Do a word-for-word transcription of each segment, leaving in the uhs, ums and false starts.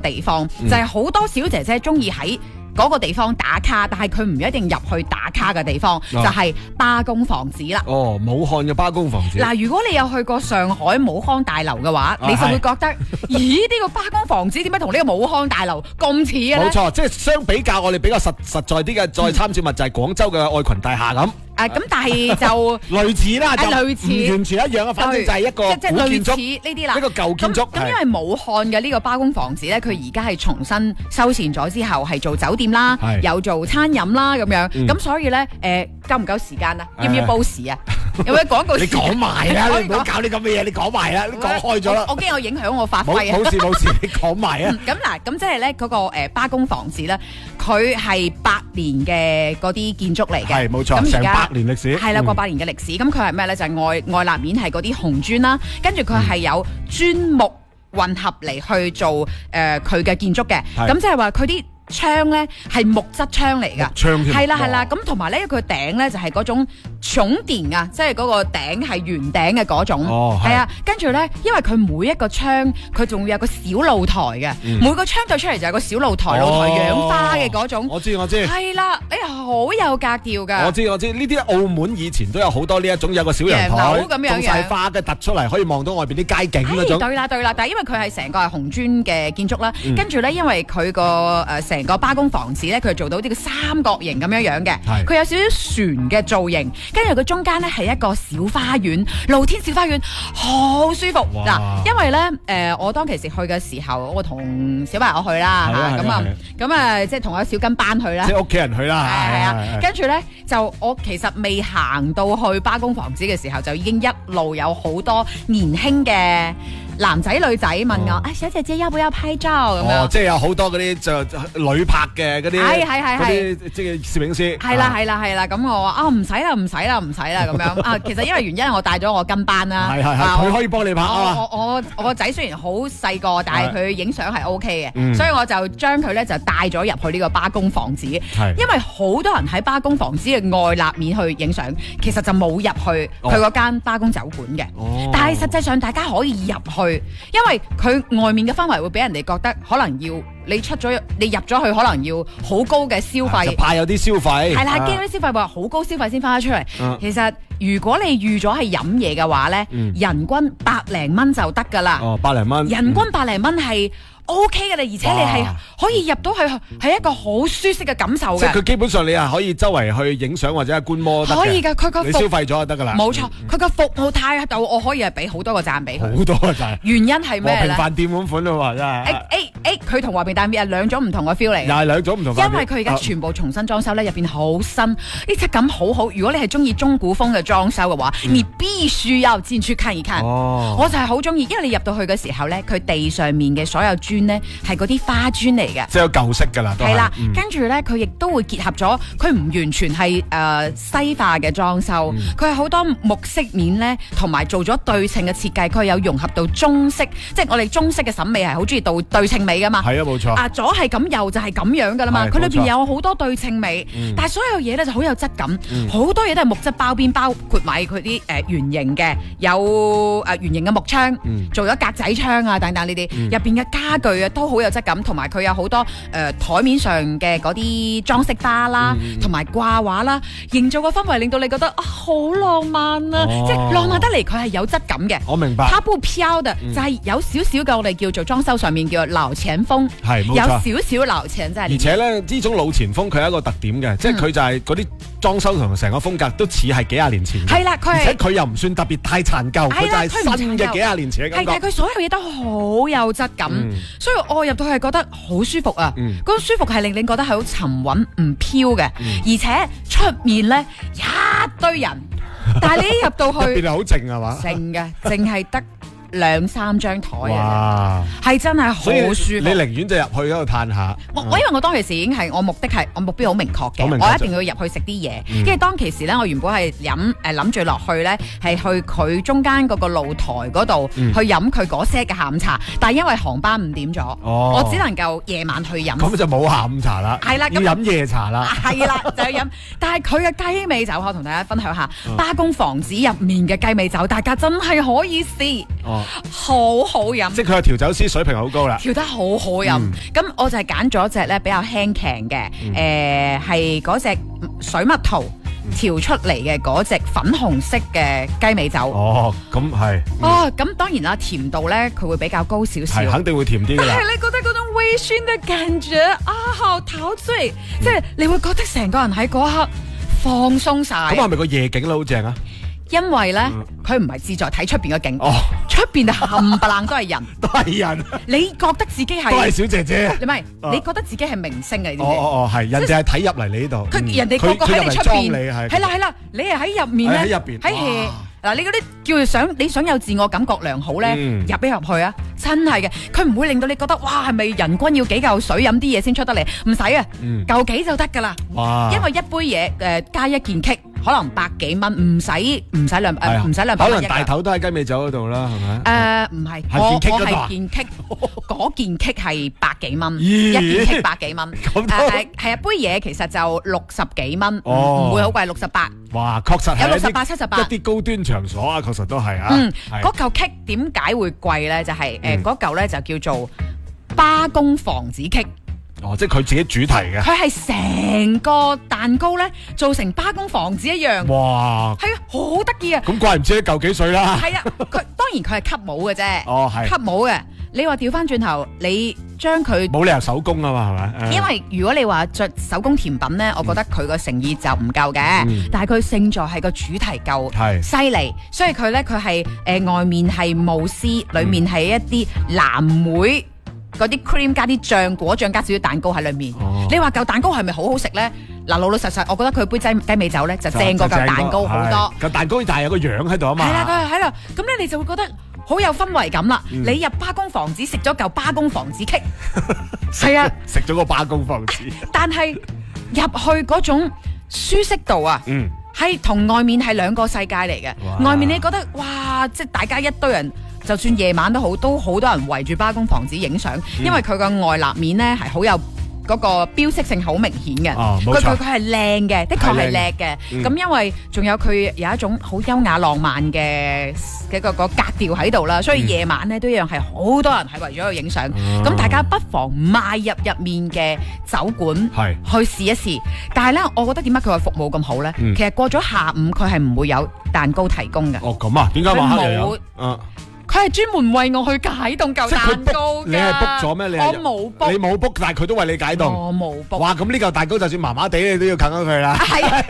地方，嗯、就係好多小姐姐中意喺嗰個地方打卡，但係佢唔一定入去打卡嘅地方，哦、就係巴公房子啦。 哦，武漢嘅巴公房子。 嗱，如果你有去過上海武康大樓嘅話，啊、你就會覺得，咦？呢、呢個巴公房子點解同呢個武康大樓咁似嘅咧？ 冇錯，即係相比較，我哋比較實實在啲嘅再參照物就係廣州嘅愛群大廈咁。 啊，咁但係就類似啦，就類似， 完全一樣啊，反正就係一個即係類似呢啲啦， 一個舊建築。 咁因為武漢嘅呢個巴公房子咧，佢而家係重新修繕咗之後，係做酒店啦，有做餐飲啦咁樣。咁所以咧，誒夠唔夠時間啊？要唔要報時啊？有冇廣告時？ 你講埋啦，你唔好搞啲咁嘅嘢，你講埋啦，你講開咗啦。 我驚我影響我發揮啊！ 冇事冇事，你講埋啊！ 咁嗱，咁即係咧嗰個誒巴公房子咧，佢係百年嘅嗰啲建築嚟嘅， 係冇錯，成百年歷史， 係啦，過百年嘅歷史。咁佢係咩咧？就係外外立面係嗰啲紅磚啦，跟住佢係有磚木混合嚟去做誒佢嘅建築嘅。咁即係話佢啲窗咧係木質窗嚟㗎，係啦係啦。咁同埋咧，佢頂咧就係嗰種穹頂啊，即係嗰個頂係圓頂嘅嗰種，係啊。跟住咧，因為佢每一個窗佢仲會有個小露台嘅，每個窗對出嚟就有個小露台，露台養花嘅嗰種。 我知我知， 係啦，誒好有格調㗎。 我知我知，呢啲澳門以前都有好多呢一種，有個小陽台，種晒花嘅突出嚟，可以望到外邊啲街景嗰種。 對啦對啦，但係因為佢係成個係紅磚嘅建築啦，跟住咧因為佢個誒成個巴公房子咧，佢做到呢個三角形咁樣樣嘅，佢有少少船嘅造型，跟住佢中間咧係一個小花園，露天小花園，好舒服嗱。因為咧誒、呃，我當其時去嘅時候，我同小朋友去啦嚇，咁啊咁啊，即係同我小跟班去啦， 即係屋企人去啦， 係啊。跟住咧就我其實未行到去巴公房子嘅時候，就已經一路有好多年輕嘅男仔女仔問我，啊、哦哎、小姐姐要不要拍照咁樣？ 哦，即係有好多嗰啲就旅拍嘅嗰啲， 係係係係， 即係攝影師。 係啦係啦係啦，咁我話啊唔使啦唔使啦唔使啦咁樣啊，其實因為原因我帶咗我跟班啦， 係係係，佢可以幫你拍啊。 我我我個仔雖然好細個，但係佢影相係 O K 嘅，嗯、所以我就將佢咧就帶咗入去呢個巴公房子，因為好多人喺巴公房子嘅外立面去影相，其實就冇入去佢嗰間巴公酒館嘅，哦、但係實際上大家可以入去。因為佢外面嘅氛圍會俾人哋覺得可能要你出咗你入咗去可能要好高嘅消費， 就怕有啲消費係啦，驚啲消費話好高消費先翻得出嚟。啊、其實如果你預咗係飲嘢嘅話咧，嗯、人均百零蚊就得噶啦。 哦，百零蚊， 人均百零蚊係。O K 嘅啦，而且你係可以入到去，係一個好舒適嘅感受嘅。 即係佢基本上你係可以周圍去影相或者係觀摩得嘅。可以㗎，佢個你消費咗就得㗎啦。 冇錯，佢個服務態度我可以係俾好多個讚俾佢。 好多個讚。原因係咩咧？ 和平飯店咁款咯喎，真係。 誒誒誒，佢同和平飯店係兩種唔同嘅 feel 嚟。 又係兩種唔同。 因為佢而家全部重新裝修咧，入邊好新，啲質感好好。如果你係中意中古風嘅裝修嘅話，你必須要進去看一看。哦。我就係好中意，因為你入到去嘅時候咧，佢地上面嘅所有磚咧係嗰啲花磚嚟嘅， 即係有舊式噶啦， 係啦。跟住咧，佢亦都會結合咗，佢唔完全係誒、呃、西化嘅裝修，佢係好多木飾面咧，同埋做咗對稱嘅設計，佢有融合到中式，即係我哋中式嘅審美係好中意到對稱美噶嘛。係啊，冇錯。啊，左係咁，右就係咁樣噶啦嘛。佢裏邊有好多對稱美，嗯、但係所有嘢咧就好有質感，好、嗯、多嘢都係木質包邊，包括埋佢啲誒圓形嘅，有誒圓形嘅木窗，嗯、做咗格仔窗啊等等呢啲，入邊嘅家具啊都好有質感。同埋佢有好多誒台面上嘅嗰啲裝飾花啦，同埋掛畫啦，營造個氛圍令到你覺得啊好浪漫啊！即係浪漫得嚟，佢係有質感嘅。我明白。它不飄的，就係有少少嘅我哋叫做裝修上面叫做老前風，係冇錯，有少少老前真係。而且咧呢種老前風佢係一個特點嘅，即係佢就係嗰啲裝修同成個風格都似係幾廿年前。係啦，佢而且佢又唔算特別太殘舊，佢就係新嘅幾廿年前嘅感覺。係，但係佢所有嘢都好有質感，所以我入到去覺得好舒服啊！嗰種、嗯、舒服係令你覺得係好沉穩唔飄嘅，嗯、而且出面咧一堆人，但係你一入到去，變係好靜係嘛？靜嘅，淨係得兩三張台啊，係真係好舒服。你寧願就入去嗰度嘆下。我我因為我當其時已經係我目的係我目標好明確嘅，我一定要入去食啲嘢。跟住當其時咧，我原本係飲誒諗住落去咧，係去佢中間嗰個露台嗰度去飲佢嗰些嘅下午茶。但係因為航班唔點咗，我只能夠夜晚去飲。咁就冇下午茶啦，係啦，要飲夜茶啦。係啦，就係飲。但係佢嘅雞尾酒，我同大家分享下巴公房子入面嘅雞尾酒，大家真係可以試。 好好飲。 即係佢嘅調酒師水平好高啦， 調得好好飲。咁、嗯、我就係揀咗隻咧比較輕強嘅，誒係嗰隻水蜜桃調出嚟嘅嗰隻粉紅色嘅雞尾酒。 哦，咁係。 哦，咁當然啦，甜度咧佢會比較高少少， 係肯定會甜啲噶啦。 但係你覺得嗰種微醺嘅感覺啊，好陶醉，即係你會覺得成個人喺嗰刻放鬆晒。咁係咪個夜景咧好正啊？ 因為咧，佢唔係志在睇出邊嘅景，出邊冚唪唥都係人， 都係人。 你覺得自己係都係小姐姐， 你唔係，你覺得自己係明星嚟？ 哦哦哦，係人哋係睇入嚟你呢度， 佢人哋個個喺你出邊，係啦係啦，你係喺入面咧， 喺入邊喺 hea 嗱，你嗰啲叫做想你想有自我感覺良好咧，入一入去啊，真係嘅，佢唔會令到你覺得哇，係咪人均要幾嚿水飲啲嘢先出得嚟？唔使啊，嚿幾就得噶啦，因為一杯嘢誒加一件棘。可能百幾蚊，唔使唔使兩誒唔使兩百蚊一。可能大頭都喺雞尾酒嗰度啦，係咪？ 誒唔係，我我係件棘，嗰件棘係百幾蚊，一件棘百幾蚊。誒係啊，杯嘢其實就六十幾蚊，唔會好貴，六十八。 哇，確實係有六十八、七十八一啲高端場所啊，確實都係啊。 嗯，嗰嚿棘點解會貴咧？就係誒嗰嚿咧就叫做巴公房子棘。 哦，即係佢自己主題嘅， 佢係成個蛋糕咧做成巴公房子一樣，哇，係啊，好得意啊！ 咁怪唔知一嚿幾水啦。係啊，佢當然佢係吸帽嘅啫， 哦係吸帽嘅。你話調翻轉頭，你將佢冇理由手工啊嘛，係咪？因為如果你話着手工甜品咧，我覺得佢個誠意就唔夠嘅，嗯、但係佢勝在係個主題夠犀利，所以佢咧佢係誒外面係慕斯，裏面係一啲藍莓。嗰啲 cream 加啲醬果醬加少少蛋糕喺裏面，哦、你話嚿蛋糕係咪好好食咧？嗱，老老實實，我覺得佢杯雞雞尾酒咧就正過嚿蛋糕好多。嚿蛋糕但係有個樣喺度啊嘛。 係啦，佢係喺度，咁咧你就會覺得好有氛圍感啦。嗯、你入巴公房子食咗嚿巴公房子 cake， 係啊， 食咗個巴公房子。 但係入去嗰種舒適度啊，嗯，係同外面係兩個世界嚟嘅。哇外面你覺得哇，即係大家一堆人。就算夜晚都好，都好多人圍住巴公房子影相，嗯、因為佢個外立面咧係好有嗰個標識性，好明顯嘅。佢佢佢係靚嘅，的確係靚嘅。咁、嗯、因為仲有佢有一種好優雅浪漫嘅嘅個個格調喺度啦，所以夜晚咧都一樣係好多人係圍咗去影相。咁、嗯、大家不妨邁入入面嘅酒館，係去試一試。但係咧，我覺得點解佢話服務咁好咧？嗯、其實過咗下午佢係唔會有蛋糕提供嘅。 哦，咁啊？點解晚黑又有？啊佢係專門為我去解凍嚿蛋糕㗎。 你係 book 咗咩？你我冇 book， 你冇 book，但係佢都為你解凍。 我冇 book。 哇！咁呢嚿蛋糕就算麻麻地，你都要啃咗佢啦。係啊。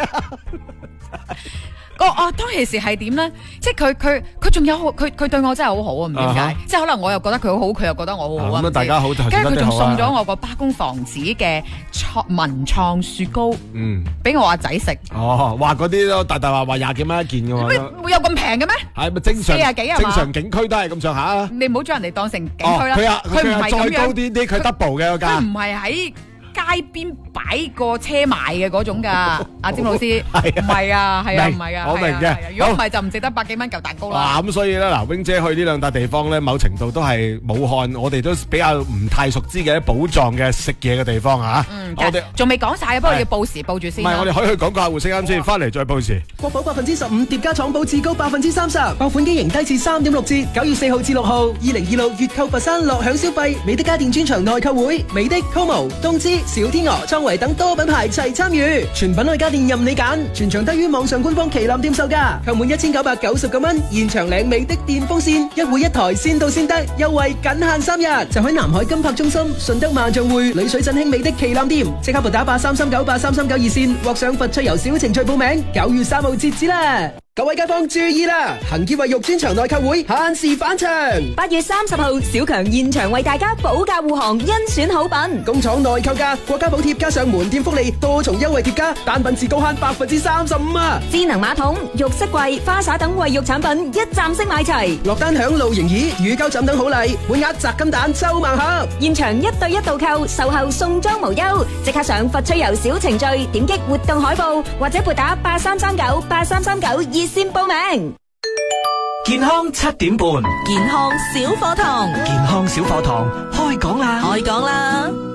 我我當其時係點咧？即係佢佢佢仲有佢佢對我真係好好啊！唔點解？即係可能我又覺得佢好好，佢又覺得我好好啊！ 咁大家好，跟住佢仲送咗我個巴公房子嘅創文創雪糕，嗯，俾我阿仔食。哦， 哇！嗰啲都大大話話廿幾蚊一件㗎喎。 會有咁平嘅咩？ 係咪正常？ 四廿幾啊嘛？ 正常景區都係咁上下啊！ 你唔好將人哋當成景區啦。 佢啊，佢唔係再高啲啲，佢 double 嘅嗰間。 佢唔係喺街邊擺個車賣嘅嗰種噶，阿詹老師係唔係啊？係啊，唔係啊， 我明嘅。 如果唔係就唔值得百幾蚊嚿蛋糕啦。 咁所以咧，嗱，wing姐去呢兩笪地方咧，某程度都係武漢，我哋都比較唔太熟知嘅寶藏嘅食嘢嘅地方啊。 嗯，我哋仲未講晒啊，不過要報時報住先。 唔係，我哋可以去講個客戶聲音先，翻嚟再報時。 國寶百分之十五，疊加廠保至高百分之三十，爆款機型低至三點六折。九月四號至六號，二零二六月購佛山樂享消費，美的家電專場內購會，美的、Como、東芝、小天鵝、創維等多品牌齊參與，全品類家電任你揀，全場低於網上官方旗艦店售價，購滿一千九百九十九蚊，現場領美的電風扇，一會一台，先到先得，優惠僅限三日，就喺南海金柏中心、順德萬象匯、麗水振興美的旗艦店，即刻撥打八三三九八三三九熱線，獲上佛出遊小程序報名，九月三號截止啦。各位街坊注意啦！恒潔衛浴專場內購會限時返場， 八月三十號小強現場為大家保駕護航，甄選好品， 工廠內購價，國家補貼加上門店福利，多重優惠貼加，單品至高慳百分之三十五啊！ 智能馬桶、浴室櫃、花灑等衛浴產品一站式買齊， 落單享露營椅、乳膠枕等好禮，滿額砸金蛋收盲盒， 現場一對一導購，售後送裝無憂，即刻上佛趣遊小程序，點擊活動海報或者撥打八三三九八三三九二。先報名。 健康七點半， 健康小課堂， 健康小課堂開講啦， 開講啦。Hello，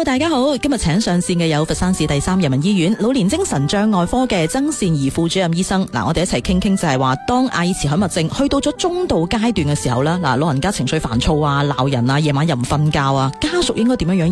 Hello， 大家好，今日請上線嘅有佛山市第三人民醫院老年精神障礙科嘅曾善儀副主任醫生。嗱，我哋一齊傾傾就係話，當阿爾茨海默症去到咗中度階段嘅時候咧，嗱，老人家情緒煩躁啊、鬧人啊、夜晚又唔瞓覺啊，家屬應該點樣樣